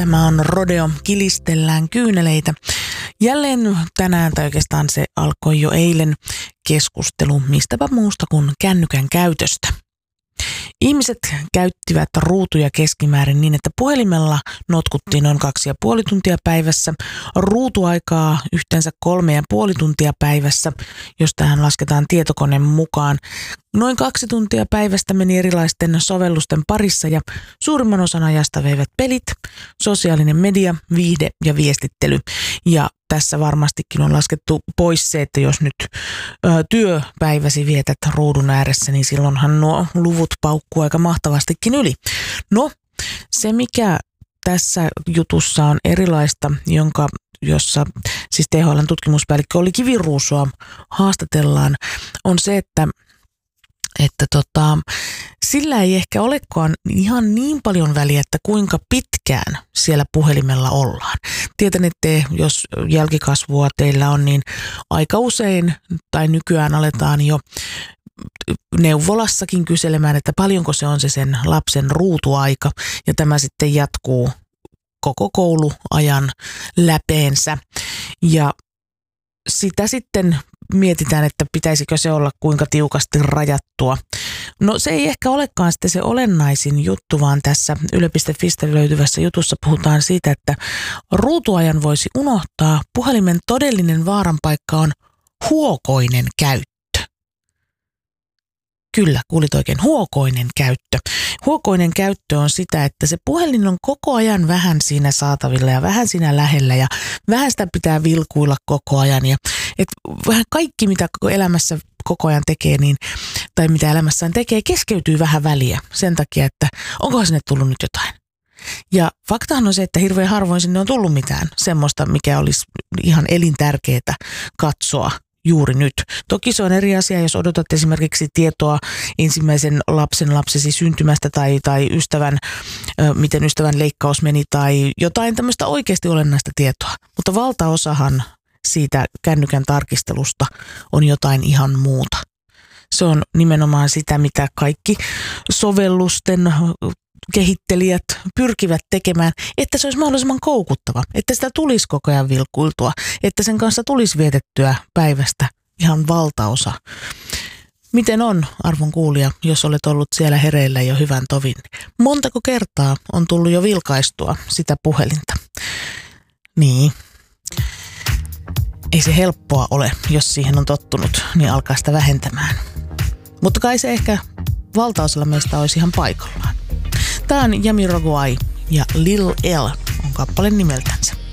Tämä on Rodeo, kilistellään kyyneleitä. Jälleen tänään, tai oikeastaan se alkoi jo eilen, keskustelu mistäpä muusta kuin kännykän käytöstä. Ihmiset käyttivät ruutuja keskimäärin niin, että puhelimella notkuttiin noin 2,5 tuntia päivässä, ruutuaikaa yhteensä 3,5 tuntia päivässä, jos tähän lasketaan tietokoneen mukaan. Noin 2 tuntia päivästä meni erilaisten sovellusten parissa ja suurimman osan ajasta veivät pelit, sosiaalinen media, viihde ja viestittely. Ja tässä varmastikin on laskettu pois se, että jos nyt työpäiväsi vietät ruudun ääressä, niin silloinhan nuo luvut paukkuu aika mahtavastikin yli. No, se mikä tässä jutussa on erilaista, jossa siis THL:n tutkimuspäällikkö Olli Kiviruusoa haastatellaan, on se, että sillä ei ehkä olekaan ihan niin paljon väliä, että kuinka pitkään siellä puhelimella ollaan. Tietän, että jos jälkikasvua teillä on, niin aika usein tai nykyään aletaan jo neuvolassakin kyselemään, että paljonko se on se sen lapsen ruutuaika, ja tämä sitten jatkuu koko kouluajan läpeensä. Ja sitä sitten mietitään, että pitäisikö se olla kuinka tiukasti rajattua. No se ei ehkä olekaan sitten se olennaisin juttu, vaan tässä yle.fistä löytyvässä jutussa puhutaan siitä, että ruutuajan voisi unohtaa. Puhelimen todellinen vaaranpaikka on huokoinen käyttö. Kyllä, kuulit oikein, huokoinen käyttö. Huokoinen käyttö on sitä, että se puhelin on koko ajan vähän siinä saatavilla ja vähän siinä lähellä ja vähän sitä pitää vilkuilla koko ajan. Ja vähän kaikki, mitä elämässä koko ajan tekee, tai mitä elämässään tekee, keskeytyy vähän väliä sen takia, että onkohan sinne tullut nyt jotain. Ja faktahan on se, että hirveän harvoin sinne on tullut mitään semmoista, mikä olisi ihan elintärkeää katsoa juuri nyt. Toki se on eri asia, jos odotat esimerkiksi tietoa ensimmäisen lapsesi syntymästä tai miten ystävän leikkaus meni tai jotain tämmöistä oikeasti olennaista tietoa. Mutta valtaosahan siitä kännykän tarkistelusta on jotain ihan muuta. Se on nimenomaan sitä, mitä kaikki sovellusten kehittelijät pyrkivät tekemään, että se olisi mahdollisimman koukuttava, että sitä tulisi koko ajan vilkuiltua, että sen kanssa tulisi vietettyä päivästä ihan valtaosa. Miten on, arvon kuulija, jos olet ollut siellä hereillä jo hyvän tovin? Montako kertaa on tullut jo vilkaistua sitä puhelinta? Niin. Ei se helppoa ole, jos siihen on tottunut, niin alkaa sitä vähentämään. Mutta kai se ehkä valtaosalla meistä olisi ihan paikallaan. Tämä on Jamiroquai ja Lil L on kappale nimeltänsä.